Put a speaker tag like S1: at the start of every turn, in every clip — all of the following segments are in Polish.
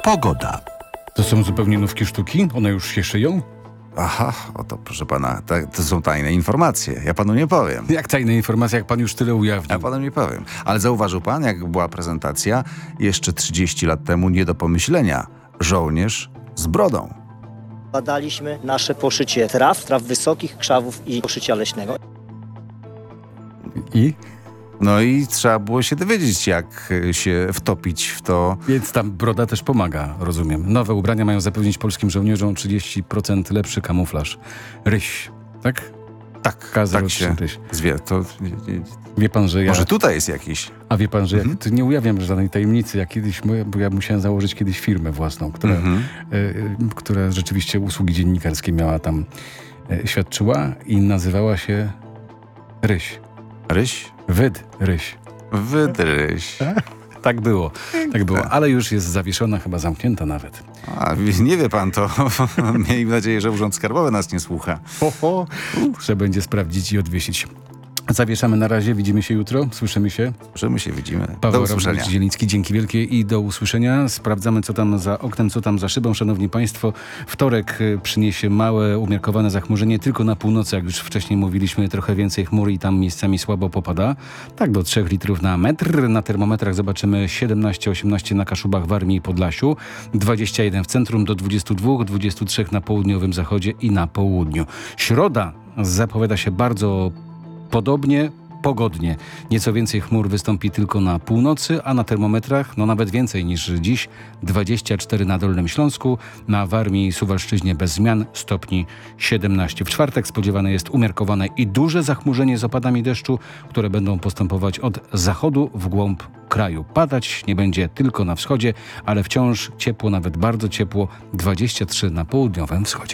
S1: Pogoda.
S2: To są zupełnie nówki sztuki? One już się szyją?
S3: Aha, oto proszę pana, to są tajne informacje. Ja panu nie powiem.
S2: Jak tajne informacje, jak pan już tyle ujawnił?
S3: Ja panu nie powiem. Ale zauważył pan, jak była prezentacja jeszcze 30 lat temu nie do pomyślenia. Żołnierz z brodą.
S4: Badaliśmy nasze poszycie traw wysokich, krzawów i poszycia leśnego.
S2: I?
S3: No i trzeba było się dowiedzieć, jak się wtopić w to.
S2: Więc tam broda też pomaga, rozumiem. Nowe ubrania mają zapewnić polskim żołnierzom 30% lepszy kamuflaż. Ryś, tak?
S3: Tak się
S2: ryś.
S3: zwie. To,
S2: Wie pan, że ja...
S3: może tutaj jest jakiś...
S2: A wie pan, że ja nie ujawniam żadnej tajemnicy. Ja kiedyś, bo ja musiałem założyć kiedyś firmę własną, która rzeczywiście usługi dziennikarskie miała tam, świadczyła i nazywała się Ryś.
S3: Ryś?
S2: Ryś.
S3: Wydryś.
S2: Tak było, ale już jest zawieszona, chyba zamknięta nawet.
S3: A, nie wie pan to. Miejmy nadzieję, że Urząd Skarbowy nas nie słucha.
S2: Trzeba będzie sprawdzić i odwiesić. Zawieszamy na razie, widzimy się jutro, słyszymy się.
S3: Słyszymy się, widzimy.
S2: Paweł
S3: Do usłyszenia.
S2: Zieliński, dzięki wielkie i do usłyszenia. Sprawdzamy, co tam za oknem, co tam za szybą. Szanowni Państwo, wtorek przyniesie małe, umiarkowane zachmurzenie tylko na północy, jak już wcześniej mówiliśmy, trochę więcej chmur i tam miejscami słabo popada. Tak do 3 litrów na metr. Na termometrach zobaczymy 17-18 na Kaszubach, Warmii i Podlasiu, 21 w centrum, do 22, 23 na południowym zachodzie i na południu. Środa zapowiada się bardzo podobnie, pogodnie. Nieco więcej chmur wystąpi tylko na północy, a na termometrach nawet więcej niż dziś. 24 na Dolnym Śląsku, na Warmii i Suwalszczyźnie bez zmian, stopni 17. W czwartek spodziewane jest umiarkowane i duże zachmurzenie z opadami deszczu, które będą postępować od zachodu w głąb kraju. Padać nie będzie tylko na wschodzie, ale wciąż ciepło, nawet bardzo ciepło, 23 na południowym wschodzie.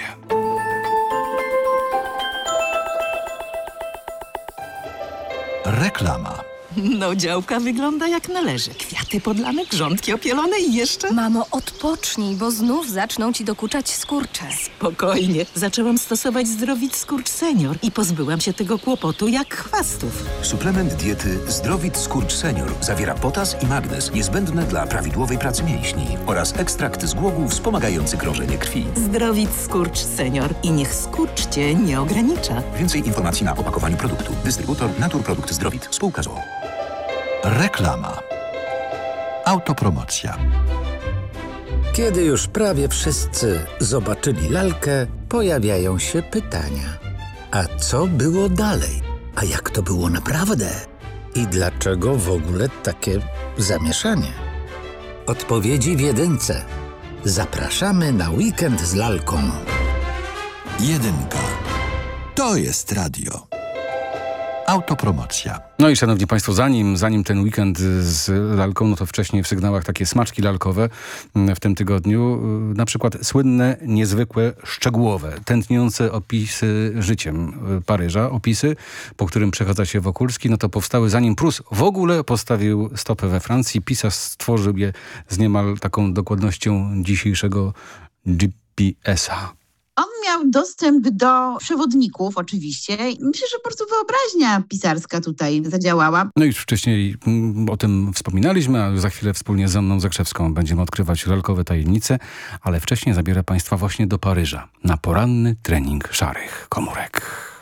S1: Reklama.
S5: No, działka wygląda jak należy. Kwiaty podlane, grządki opielone i jeszcze...
S6: Mamo, odpocznij, bo znów zaczną ci dokuczać skurcze.
S5: Spokojnie. Zaczęłam stosować Zdrowit Skurcz Senior i pozbyłam się tego kłopotu jak chwastów.
S7: Suplement diety Zdrowit Skurcz Senior zawiera potas i magnez niezbędne dla prawidłowej pracy mięśni oraz ekstrakt z głogów wspomagający krążenie krwi.
S5: Zdrowit Skurcz Senior i niech skurcz cię nie ogranicza.
S7: Więcej informacji na opakowaniu produktu. Dystrybutor Naturprodukt Zdrowit. Spółka z o.o.
S1: Reklama. Autopromocja.
S8: Kiedy już prawie wszyscy zobaczyli lalkę, pojawiają się pytania. A co było dalej? A jak to było naprawdę? I dlaczego w ogóle takie zamieszanie? Odpowiedzi w jedynce. Zapraszamy na weekend z lalką.
S1: Jedynka. To jest radio. Autopromocja.
S2: No i szanowni Państwo, zanim ten weekend z lalką, no to wcześniej w sygnałach takie smaczki lalkowe w tym tygodniu. Na przykład słynne, niezwykłe, szczegółowe, tętniące opisy życiem Paryża. Opisy, po którym przechadza się Wokulski, no to powstały zanim Prus w ogóle postawił stopę we Francji. Pisarz stworzył je z niemal taką dokładnością dzisiejszego GPS-a.
S9: On miał dostęp do przewodników oczywiście. Myślę, że po prostu wyobraźnia pisarska tutaj zadziałała.
S2: No już wcześniej o tym wspominaliśmy, a za chwilę wspólnie z Anną Zakrzewską będziemy odkrywać lalkowe tajemnice, ale wcześniej zabiorę Państwa właśnie do Paryża na poranny trening szarych komórek.